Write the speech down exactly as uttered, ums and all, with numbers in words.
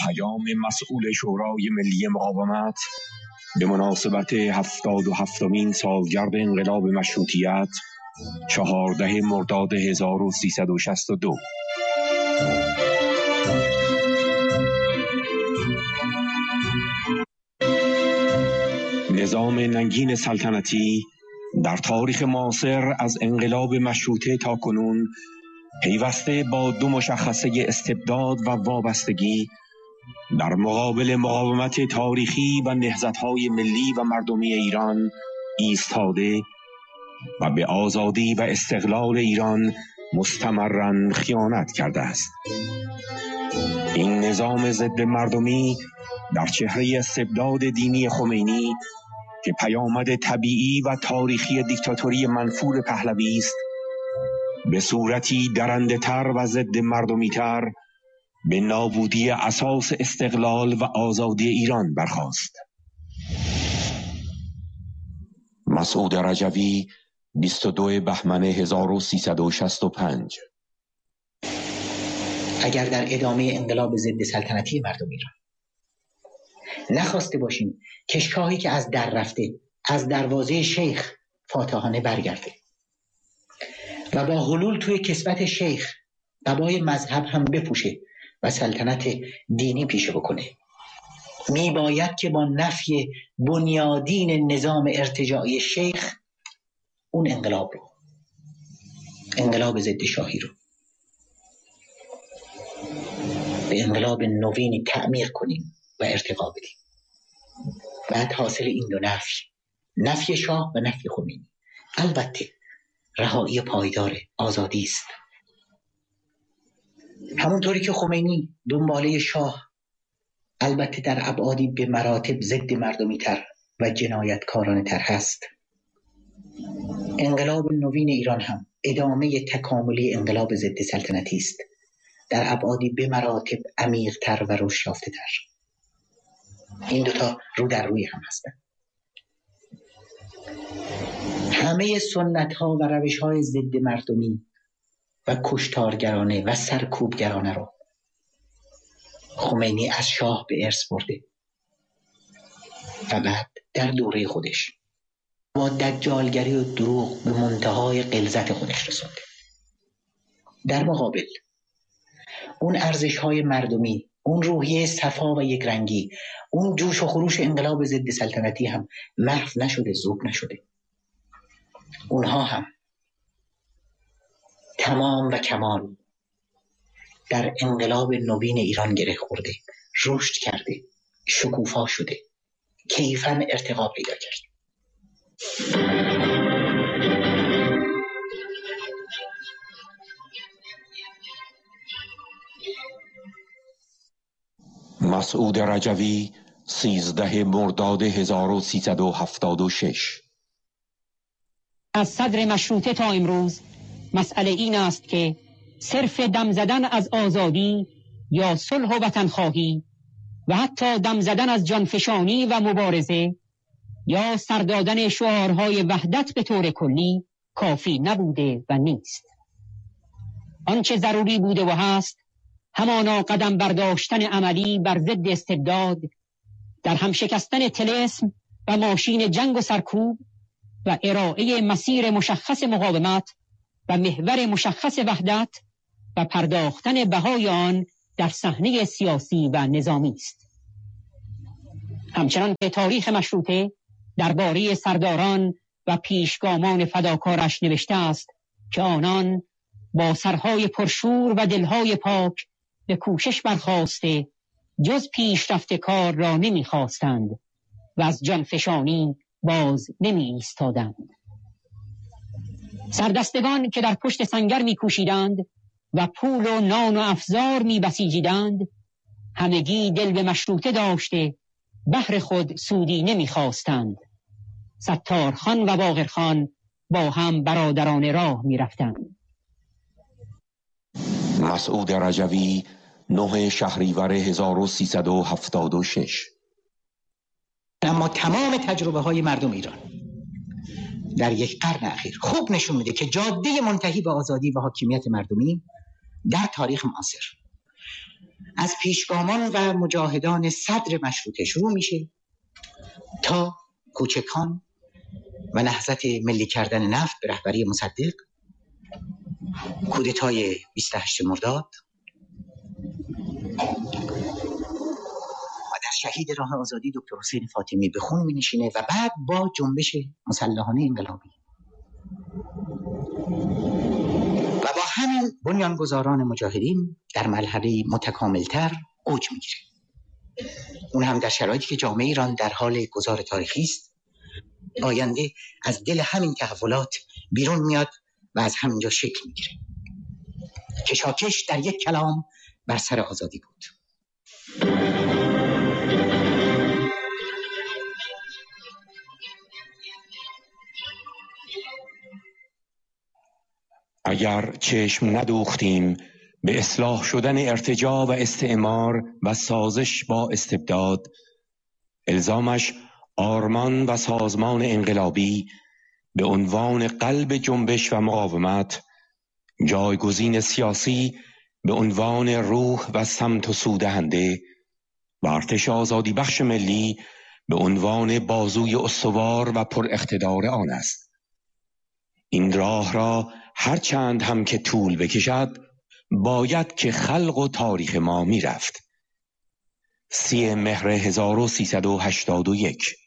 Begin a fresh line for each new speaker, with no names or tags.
پیام مسئول شورای ملی مقاومت به مناسبت هفتاد و هفتمین سالگرد انقلاب مشروطیت چهارده مرداد هزار و سیصد و شصت و دو. نظام ننگین سلطنتی در تاریخ معاصر از انقلاب مشروطه تا کنون پیوسته با دو مشخصه استبداد و وابستگی در مقابل مقاومت تاریخی و نهضت‌های ملی و مردمی ایران ایستاده و به آزادی و استقلال ایران مستمراً خیانت کرده است. این نظام ضد مردمی در چهره استبداد دینی خمینی که پیامد طبیعی و تاریخی دیکتاتوری منفور پهلوی است، به صورتی درنده تر و ضد مردمی تر به نابودی اساس استقلال و آزادی ایران برخاست. مسعود رجوی، بیست و دو بهمن هزار و سیصد و شصت و پنج.
اگر در ادامه انقلاب ضد سلطنتی مردم ایران نخواسته باشیم کشکاهی که از در رفته از دروازه شیخ فاتحانه برگرده و با حلول توی کسوت شیخ قبای مذهب هم بپوشه و سلطنت دینی پیشه بکنه، می باید که با نفی بنیادین نظام ارتجاعی شیخ اون انقلاب رو، انقلاب ضد شاهی رو، به انقلاب نوینی تعمیر کنیم و ارتقا بدیم. بعد حاصل این دو نفی، نفی شاه و نفی خمینی، البته رهایی پایدار آزادی است. همونطوری که خمینی دنباله شاه البته در ابعادی به مراتب ضد مردمی تر و جنایتکارانه تر هست، انقلاب نوین ایران هم ادامه تکاملی انقلاب ضد سلطنتی است، در ابعادی به مراتب عمیق‌تر و رشدیافته‌تر. این دوتا رو در روی هم هستند. همه سنت ها و روش های ضد مردمی و کشتارگرانه و سرکوبگرانه رو خمینی از شاه به ارث برده و بعد در دوره خودش با دجالگری و دروغ به منتهای غلظت خودش رسونده. در مقابل اون ارزش های مردمی، اون روحیه صفا و یک رنگی، اون جوش و خروش انقلاب ضد سلطنتی هم محو نشده، ذوب نشده. اونها هم تمام و کمال در انقلاب نوین ایران گره خورده، رشد کرده، شکوفا شده، کیفاً ارتقا پیدا کرده.
مسعود رجوی، سیزده مرداد هزار و سیصد و هفتاد و شش.
از صدر مشروطه تا امروز مسئله این است که صرف دم زدن از آزادی یا صلح و وطن خواهی و حتی دم زدن از جانفشانی و مبارزه یا سر دادن شعارهای وحدت به طور کلی کافی نبوده و نیست. آنچه ضروری بوده و هست همانا قدم برداشتن عملی بر ضد استبداد، در هم شکستن طلسم و ماشین جنگ و سرکوب و ارائه مسیر مشخص مقاومت و محور مشخص وحدت و پرداختن بهای آن در صحنه سیاسی و نظامی است. همچنان که تاریخ مشروطه درباره سرداران و پیشگامان فداکارش نوشته است که آنان با سرهای پرشور و دلهای پاک به کوشش برخاسته جز پیشرفت کار را نمی‌خواستند و از جانفشانی باز نمی ایستادند. سردستگان که در پشت سنگر می کوشیدند و پول و نان و افزار می بسیجیدند همگی دل به مشروطه داشته بهر خود سودی نمی خواستند. ستارخان و باقرخان با هم برادران راه می رفتند.
مسعود رجوی، نه شهریور هزار و سیصد و هفتاد و شش.
اما تمام تجربه های مردم ایران در یک قرن اخیر خوب نشون میده که جاده منتهی به آزادی و حاکمیت مردمی در تاریخ معاصر از از پیشگامان و مجاهدان صدر مشروطه شروع میشه تا کوچکان و نهضت ملی کردن نفت به رهبری مصدق، کودتای بیست و هشتم مرداد و در شهید راه آزادی دکتر حسین فاطمی به خون می‌نشینه و بعد با جنبش مسلحانه انقلابی و با همین بنیانگذاران مجاهدین در مرحله متکاملتر اوج میگیره. اون هم در شرایطی که جامعه ایران در حال گذار تاریخی است. آینده از دل همین تحولات بیرون میاد و از همینجا شکل میگیره. کشاکش در یک کلام بر سر آزادی بود.
اگر چشم ندوختیم به اصلاح شدن ارتجاع و استعمار و سازش با استبداد، الزامش آرمان و سازمان انقلابی به عنوان قلب جنبش و مقاومت، جایگزین سیاسی به عنوان روح و سمت و سو دهنده و ارتش آزادی بخش ملی به عنوان بازوی استوار و پر اقتدار آن است. این راه را هر چند هم که طول بکشد باید که خلق و تاریخ ما می رفت. سی مهر هزار و سیصد و هشتاد و یک